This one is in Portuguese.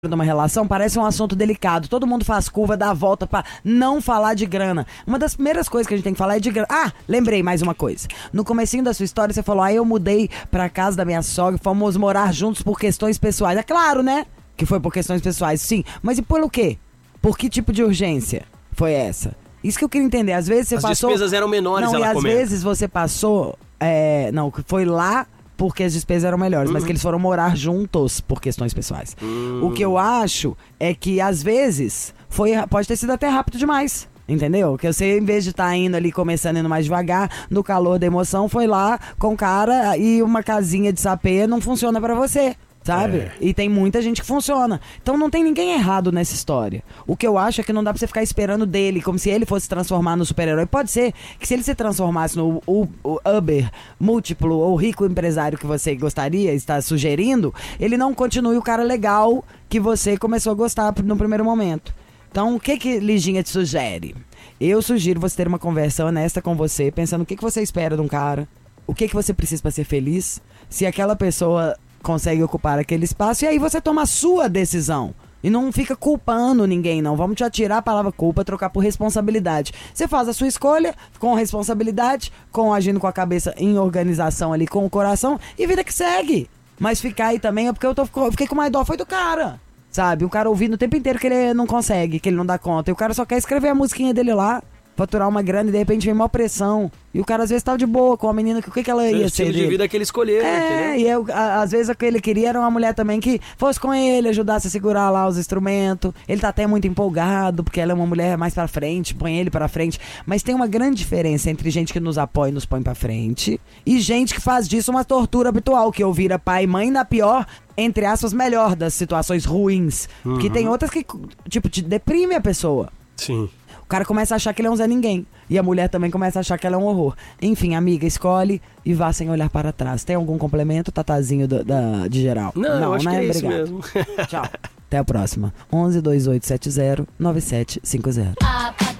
numa relação parece um assunto delicado. Todo mundo faz curva, dá a volta pra não falar de grana. Uma das primeiras coisas que a gente tem que falar é de grana. Ah, lembrei mais uma coisa. No comecinho da sua história você falou, eu mudei pra casa da minha sogra, fomos morar juntos por questões pessoais. É claro, né? Que foi por questões pessoais, sim. Mas e pelo quê? Por que tipo de urgência foi essa? Isso que eu queria entender. Às vezes você As passou... despesas eram menores, não, ela e às comenta. vezes você passou... Não, foi lá porque as despesas eram melhores, mas que eles foram morar juntos por questões pessoais. O que eu acho é que, às vezes, pode ter sido até rápido demais. Entendeu? Que você, em vez de estar indo ali, começando indo mais devagar, no calor da emoção, foi lá com o cara e uma casinha de sapê não funciona pra você. Sabe? E tem muita gente que funciona. Então não tem ninguém errado nessa história. O que eu acho é que não dá pra você ficar esperando dele, como se ele fosse se transformar no super-herói. Pode ser que se ele se transformasse no Uber múltiplo ou rico empresário que você gostaria, está sugerindo, ele não continue o cara legal que você começou a gostar no primeiro momento. Então o que Liginha te sugere? Eu sugiro você ter uma conversa honesta com você, pensando o que você espera de um cara, o que você precisa pra ser feliz, se aquela pessoa consegue ocupar aquele espaço, e aí você toma a sua decisão. E não fica culpando ninguém, não. Vamos te atirar a palavra culpa, trocar por responsabilidade. Você faz a sua escolha com responsabilidade, agindo com a cabeça em organização ali, com o coração, e vida que segue. Mas ficar aí também é porque eu fiquei com mais dó, foi do cara. Sabe? O cara ouvindo o tempo inteiro que ele não consegue, que ele não dá conta. E o cara só quer escrever a musiquinha dele lá, faturar uma grana e de repente vem maior pressão. E o cara às vezes tava de boa com a menina, o que ela ia ser? O estilo de vida que ele escolheu, entendeu? E às vezes o que ele queria era uma mulher também que fosse com ele, ajudasse a segurar lá os instrumentos. Ele tá até muito empolgado, porque ela é uma mulher mais pra frente, põe ele pra frente. Mas tem uma grande diferença entre gente que nos apoia e nos põe pra frente e gente que faz disso uma tortura habitual, que ouvira pai e mãe na pior, entre aspas, melhor das situações ruins. Porque tem outras que, tipo, te deprime a pessoa. Sim. O cara começa a achar que ele é um Zé Ninguém. E a mulher também começa a achar que ela é um horror. Enfim, amiga, escolhe e vá sem olhar para trás. Tem algum complemento, Tatazinho, de geral? Não, eu acho né? que é isso Obrigado. mesmo. Tchau. Até a próxima. 11 2870 9750.